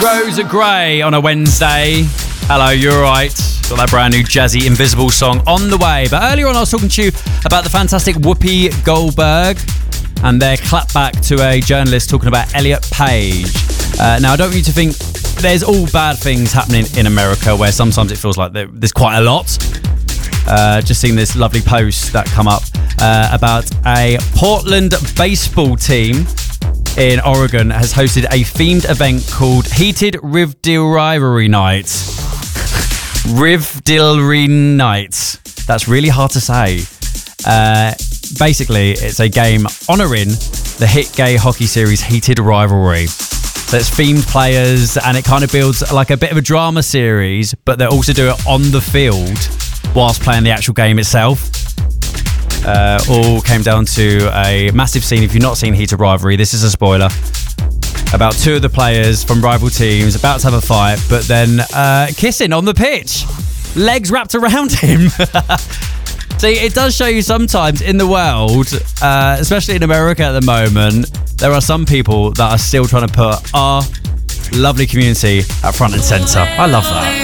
Rosa Gray on a Wednesday. Hello, you're right. Got that brand new jazzy Invisible song on the way. But earlier on I was talking to you about the fantastic Whoopi Goldberg and their clapback to a journalist talking about Elliot Page. Now I don't want you to think there's all bad things happening in America where sometimes it feels like there's quite a lot. Just seen this lovely post that come up about a Portland baseball team in Oregon has hosted a themed event called Heated Rivalry Night. Rivalry Night. That's really hard to say. Basically, it's a game honouring the hit gay hockey series Heated Rivalry. So it's themed players and it kind of builds like a bit of a drama series, but they also do it on the field whilst playing the actual game itself. All came down to a massive scene. If you've not seen Heated Rivalry, this is a spoiler. About two of the players from rival teams about to have a fight, but then kissing on the pitch. Legs wrapped around him. See, it does show you sometimes in the world, especially in America at the moment, there are some people that are still trying to put our lovely community at front and centre. I love that.